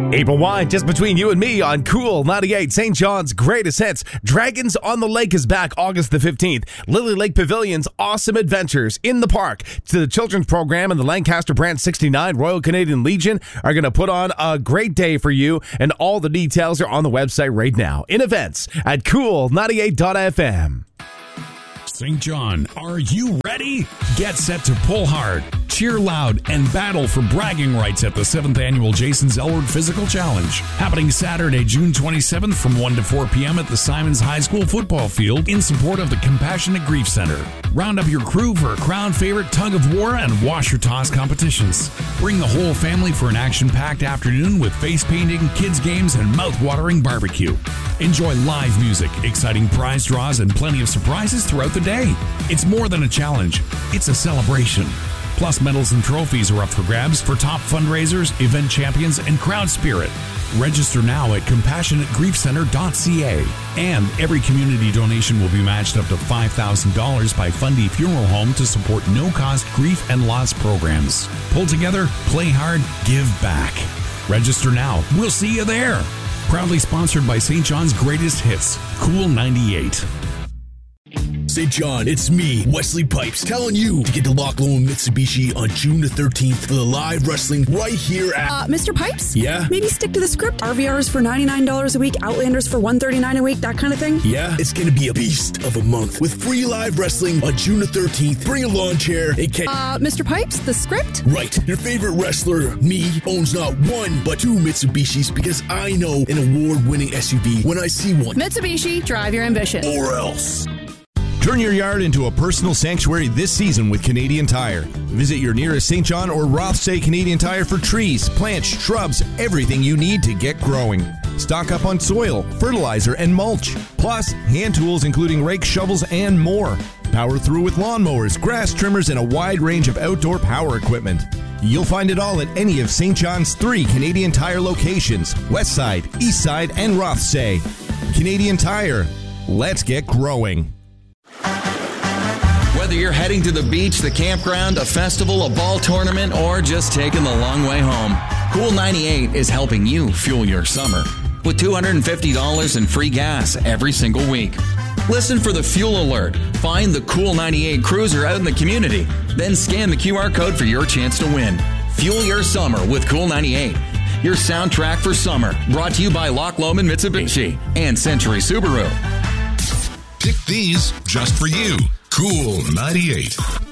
April Wine, just between you and me on Cool 98, St. John's greatest hits. Dragons on the Lake is back August the 15th. Lily Lake Pavilion's Awesome Adventures in the Park. To the children's program and the Lancaster Brand 69 Royal Canadian Legion are going to put on a great day for you, and all the details are on the website right now. In events at cool98.fm. St. John, are you ready? Get set to pull hard, cheer loud, and battle for bragging rights at the 7th Annual Jason Zellward Physical Challenge. Happening Saturday, June 27th from 1 to 4 p.m. at the Simons High School football field in support of the Compassionate Grief Center. Round up your crew for a crowd favorite tug of war and wash your toss competitions. Bring the whole family for an action-packed afternoon with face painting, kids games, and mouth-watering barbecue. Enjoy live music, exciting prize draws, and plenty of surprises throughout the day. It's more than a challenge, it's a celebration. Plus, medals and trophies are up for grabs for top fundraisers, event champions, and crowd spirit. Register now at CompassionateGriefCenter.ca. And every community donation will be matched up to $5,000 by Fundy Funeral Home to support no-cost grief and loss programs. Pull together, play hard, give back. Register now. We'll see you there. Proudly sponsored by St. John's Greatest Hits, Cool 98. St. John, it's me, Wesley Pipes, telling you to get to Loch Lomond Mitsubishi on June the 13th for the live wrestling right here at... Mr. Pipes? Yeah? Maybe stick to the script. RVRs for $99 a week, Outlanders for $139 a week, that kind of thing? Yeah, it's gonna be a beast of a month with free live wrestling on June the 13th. Bring a lawn chair and Mr. Pipes, the script? Right. Your favorite wrestler, me, owns not one, but two Mitsubishis because I know an award-winning SUV when I see one. Mitsubishi, drive your ambition. Or else. Turn your yard into a personal sanctuary this season with Canadian Tire. Visit your nearest St. John or Rothsay Canadian Tire for trees, plants, shrubs, everything you need to get growing. Stock up on soil, fertilizer, and mulch. Plus, hand tools including rakes, shovels, and more. Power through with lawnmowers, grass trimmers, and a wide range of outdoor power equipment. You'll find it all at any of St. John's 3 Canadian Tire locations: Westside, Eastside, and Rothsay. Canadian Tire. Let's get growing. Whether you're heading to the beach, the campground, a festival, a ball tournament, or just taking the long way home, Cool 98 is helping you fuel your summer with $250 in free gas every single week. Listen for the fuel alert. Find the Cool 98 cruiser out in the community. Then scan the QR code for your chance to win. Fuel your summer with Cool 98. Your soundtrack for summer. Brought to you by Loch Lomond Mitsubishi and Century Subaru. Pick these just for you. Cool 98.